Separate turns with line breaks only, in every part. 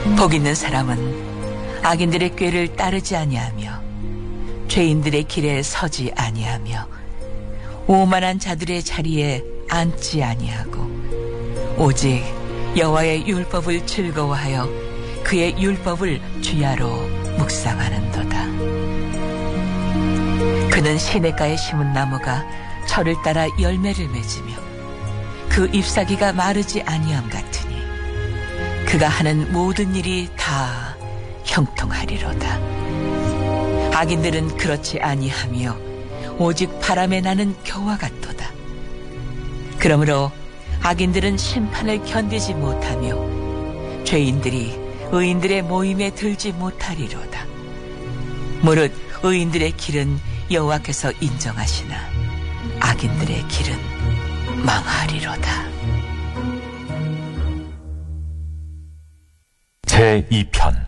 복 있는 사람은 악인들의 꾀를 따르지 아니하며 죄인들의 길에 서지 아니하며 오만한 자들의 자리에 앉지 아니하고 오직 여호와의 율법을 즐거워하여 그의 율법을 주야로 묵상하는도다. 그는 시냇가에 심은 나무가 철을 따라 열매를 맺으며 그 잎사귀가 마르지 아니함 같으니 그가 하는 모든 일이 다 형통하리로다. 악인들은 그렇지 아니하며 오직 바람에 나는 겨와 같도다. 그러므로 악인들은 심판을 견디지 못하며 죄인들이 의인들의 모임에 들지 못하리로다. 무릇 의인들의 길은 여호와께서 인정하시나 악인들의 길은 망하리로다.
제2편.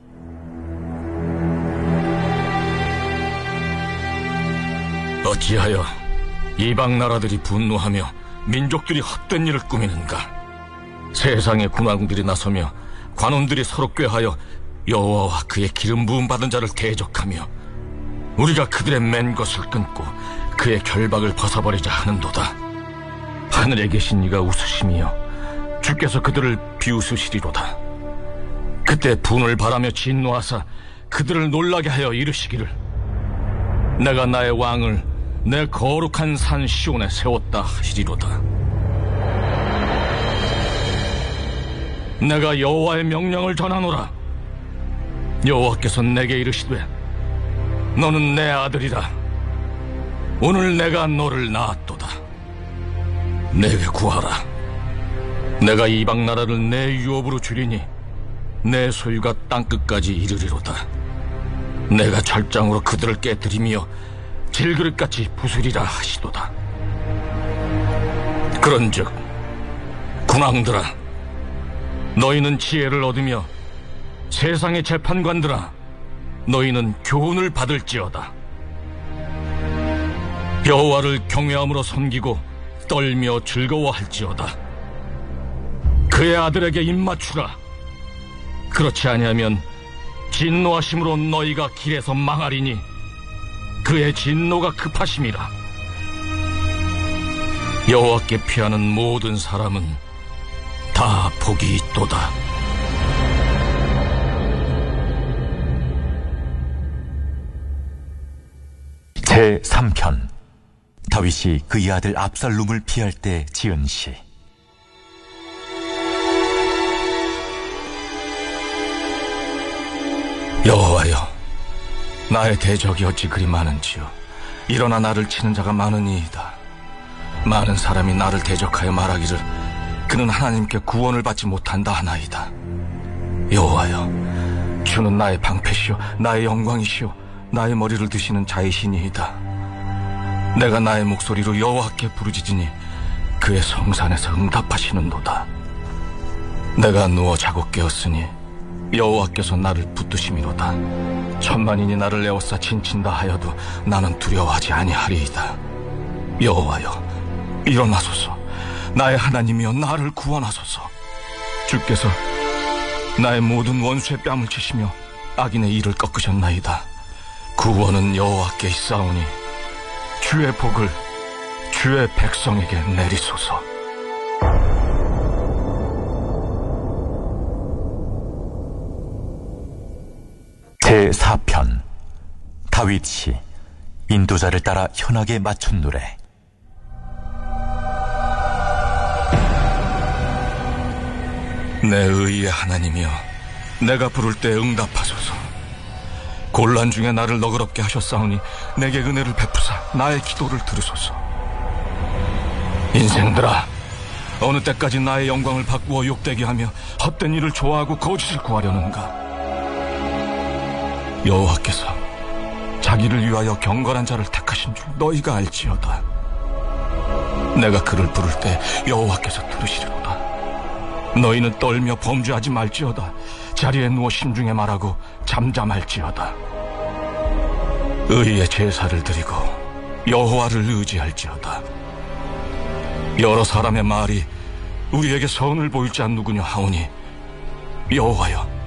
어찌하여 이방 나라들이 분노하며 민족들이 헛된 일을 꾸미는가? 세상의 군왕들이 나서며 관원들이 서로 꾀하여 여호와와 그의 기름 부음 받은 자를 대적하며 우리가 그들의 맨 것을 끊고 그의 결박을 벗어버리자 하는도다. 하늘에 계신 이가 웃으시며 주께서 그들을 비웃으시리로다. 그때 분을 바라며 진노하사 그들을 놀라게 하여 이르시기를 내가 나의 왕을 내 거룩한 산 시온에 세웠다 하시리로다. 내가 여호와의 명령을 전하노라. 여호와께서 내게 이르시되 너는 내 아들이라. 오늘 내가 너를 낳았도다. 내게 구하라. 내가 이방 나라를 내 유업으로 주리니 내 소유가 땅끝까지 이르리로다. 내가 철장으로 그들을 깨뜨리며 질그릇같이 부수리라 하시도다. 그런즉 군왕들아, 너희는 지혜를 얻으며 세상의 재판관들아, 너희는 교훈을 받을지어다. 여호와를 경외함으로 섬기고 떨며 즐거워할지어다. 그의 아들에게 입맞추라. 그렇지 아니하면 진노하심으로 너희가 길에서 망하리니 그의 진노가 급하심이라. 여호와께 피하는 모든 사람은 다 복이 있도다.
제3편. 다윗이 그의 아들 압살롬을 피할 때 지은 시.
여호와여, 나의 대적이 어찌 그리 많은지요. 일어나 나를 치는 자가 많으니이다. 많은 사람이 나를 대적하여 말하기를 그는 하나님께 구원을 받지 못한다 하나이다. 여호와여, 주는 나의 방패시오 나의 영광이시오 나의 머리를 드시는 자이시니이다. 내가 나의 목소리로 여호와께 부르짖으니 그의 성산에서 응답하시는도다. 내가 누워 자고 깨었으니 여호와께서 나를 붙드심이로다. 천만인이 나를 에워싸 진친다 하여도 나는 두려워하지 아니하리이다. 여호와여, 일어나소서. 나의 하나님이여, 나를 구원하소서. 주께서 나의 모든 원수의 뺨을 치시며 악인의 이를 꺾으셨나이다. 구원은 여호와께 있사오니 주의 복을 주의 백성에게 내리소서.
제4편. 다윗이 인도자를 따라 현악에 맞춘 노래.
내 의의 하나님이여, 내가 부를 때 응답하소서. 곤란 중에 나를 너그럽게 하셨사오니 내게 은혜를 베푸사 나의 기도를 들으소서. 인생들아, 어느 때까지 나의 영광을 바꾸어 욕되게 하며 헛된 일을 좋아하고 거짓을 구하려는가? 여호와께서 자기를 위하여 경건한 자를 택하신 줄 너희가 알지어다. 내가 그를 부를 때 여호와께서 들으시리로다. 너희는 떨며 범죄하지 말지어다. 자리에 누워 심중에 말하고 잠잠할지어다. 의의 제사를 드리고 여호와를 의지할지어다. 여러 사람의 말이 우리에게 선을 보일지 않누구냐 하오니 여호와여,